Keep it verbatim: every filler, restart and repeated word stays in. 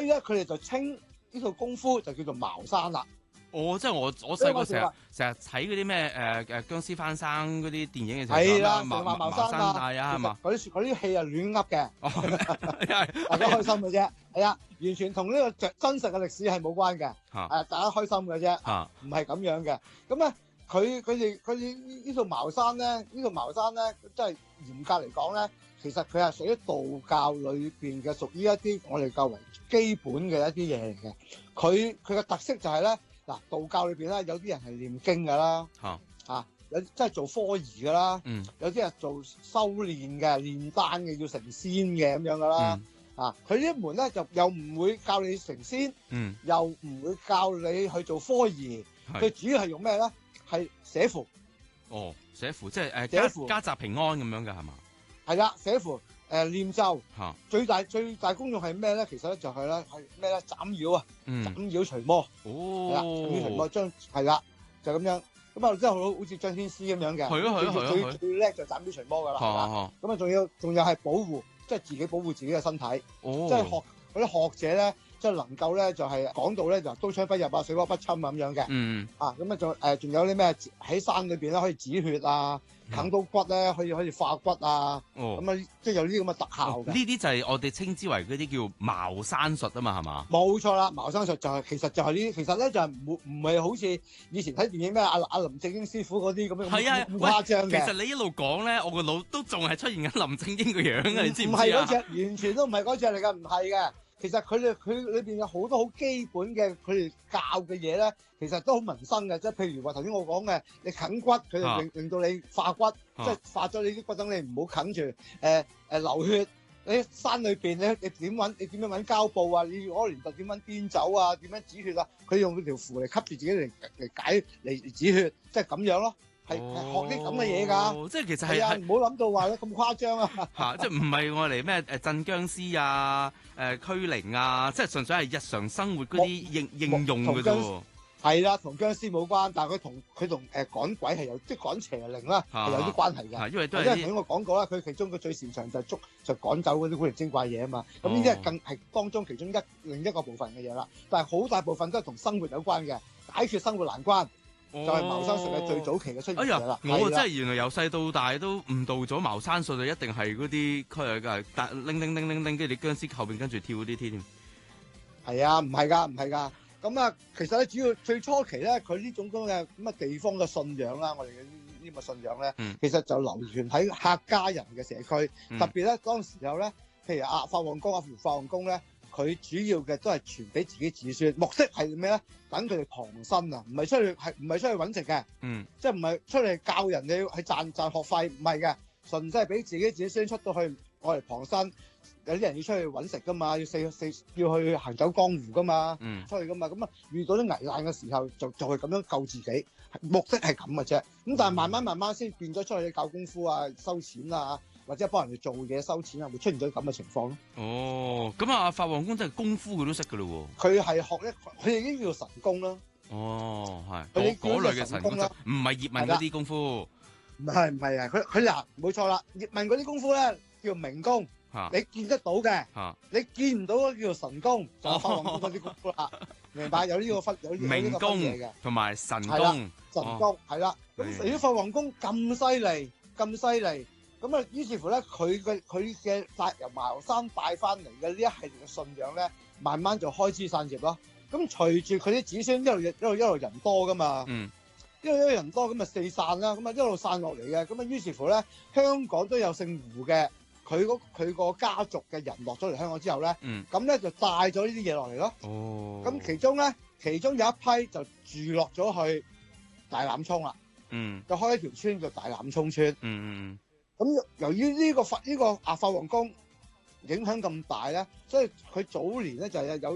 以咧佢哋就稱呢套功夫就叫做茅山啦。 哦，即係我我細個成日成日睇嗰啲咩誒誒殭屍翻生嗰啲電影嘅時候， 係啦， 茅茅茅山大啊係嘛？ 嗰啲嗰啲戲係亂噏嘅，大家開心嘅啫。係啊，完全同呢個真實嘅歷史係冇關嘅。誒，大家開心嘅啫，唔係咁樣嘅。咁咧，佢佢哋佢哋呢套茅山咧，呢套茅山咧，真係嚴格嚟講咧，其實佢係屬於道教裏邊嘅，屬於一啲我哋較為基本嘅一啲嘢嚟嘅。佢佢嘅特色就係咧。嗱，道教裏邊咧有啲人係念經㗎啦，嚇嚇、啊、有即係做科儀㗎啦，嗯、有啲人做修練嘅、煉丹嘅，要成仙嘅咁樣㗎啦，嗯、啊佢呢一門咧就又唔會教你成仙，嗯、又唔會教你去做科儀，佢是主要係用咩咧？係寫符。哦，寫符即係誒家符家宅平安咁樣㗎係嘛？係啦，寫符。誒、呃、念咒，啊、最大最大功用係咩咧？其實咧就係咧係咩咧？斬妖啊，嗯、斬妖除魔，係啦、哦，斬妖除魔，將係啦，就咁樣。咁啊，真係好好似張天師咁樣嘅， 係啊係啊係啊， 最最叻就斬妖除魔噶啦，係嘛？咁啊，仲要仲有係保護，即係自己保護自己嘅身體，哦、即係學嗰啲學者咧，即係能夠咧就係講到咧就刀槍不入啊，水火不侵咁樣嘅，嗯、啊咁啊仲誒仲有啲咩喺山裏邊咧可以止血啊。啃到骨咧，可以可以化骨啊！哦，咁啊，即係有呢啲咁嘅特效嘅。呢啲、哦、就係我哋稱之為嗰啲叫茅山術啊嘛，係嘛？冇錯啦，茅山術就係、是、其實就係呢啲，其實咧就係唔唔係好似以前睇電影咩阿阿林正英師傅嗰啲咁樣係啊，咁誇張嘅。其實你一路講咧，我個腦都仲係出現緊林正英個樣嘅，你知唔知啊？唔係嗰隻，完全都唔係嗰隻嚟㗎，唔係嘅。其實佢哋佢裏邊有好多好基本嘅佢哋教嘅嘢咧，其實都好民生嘅，即係譬如話頭先我講嘅，你啃骨，佢哋令令到你化骨，啊、即係化咗你啲骨，等你唔好啃住，誒、呃、誒、呃、流血。你山裏邊你你點揾？你點樣揾膠布啊？你攞年代點揾邊走啊？點樣止血啊？佢用嗰條符嚟吸住自己嚟嚟解嚟止血，即係咁樣咯。係係、哦、學啲咁嘅嘢㗎，即係其實係啊，唔好諗到話咧咁誇張啊！嚇，即係唔係我嚟咩誒鎮僵屍啊、誒驅靈啊，即係純粹係日常生活嗰啲應應用嘅啫。係啦，同僵屍冇關，但係佢同佢同誒趕鬼係有即係趕邪靈啦，係有啲關係嘅。因為都係因為頭先我講過啦，佢其中佢最擅長就係捉就趕走嗰啲古靈精怪嘢啊嘛。咁呢啲係更係當中其中一另一個部分嘅嘢啦。但係好大部分都係同生活有關嘅，解決生活難關。就係茅山術嘅最早期嘅出現嘅啦。哎呀，我真係原來由細到大都誤導咗茅山術就一定係嗰啲佢係但拎拎拎拎拎，跟住啲殭屍後邊跟住跳嗰啲添。係啊，唔係㗎，唔係㗎。咁啊，其實咧主要最初期咧，佢呢種咁嘅咁嘅地方嘅信仰啦，我哋嘅呢呢個信仰咧，嗯、其實就流傳喺客家人嘅社區，嗯、特別咧當時候咧，譬如阿法王公、阿法王公咧。佢主要嘅都係傳俾自己子孫，目的係咩咧？等佢哋傍身啊，唔係出去係唔係出去揾食嘅，嗯，即係唔係出嚟教人哋去賺賺學費，唔係嘅，純粹係俾自己子孫出到去我嚟傍身。有啲人要出去揾食噶嘛，要四四要去行走江湖噶嘛，嗯，出去噶嘛，咁啊遇到啲危難嘅時候就就係咁樣救自己，目的係咁嘅啫。咁但係慢慢慢慢先變咗出去教功夫啊、收錢啊。或者幫人哋做嘢收錢啊，會出現咗咁嘅情況咯。哦，咁啊，法王公真係功夫佢都識㗎咯喎。佢係學一，佢哋已經叫神功啦。哦，係。嗰嗰類嘅神功啦，唔係葉問嗰啲功夫。唔係唔係啊，佢佢嗱冇錯啦，葉問嗰啲功夫咧叫明功，你見得到嘅，你見唔到嗰叫做神功，就係法王公嗰啲功夫啦。明白？有呢個分有有呢個分嘢嘅。同埋神功。神功係啦。咁至於法王公咁犀利，咁犀利。咁啊，於是乎咧，佢嘅佢嘅帶由茅山帶翻嚟嘅呢一系列嘅信仰咧，慢慢就開枝散葉咯。咁隨住佢啲子孫一路一路一路人多噶嘛，嗯，一路一路人多咁啊四散啦，咁啊一路散落嚟嘅，咁啊於是乎咧，香港都有姓胡嘅，佢嗰佢個家族嘅人落咗嚟香港之後咧，嗯，咁咧就帶咗呢啲嘢落嚟咯。哦，咁其中咧，其中有一批就住落咗去大欖涌啦，嗯，就開一條村叫大欖涌村，嗯嗯。咁由於呢個法呢個阿法王公影響咁大咧，所以佢早年咧就係有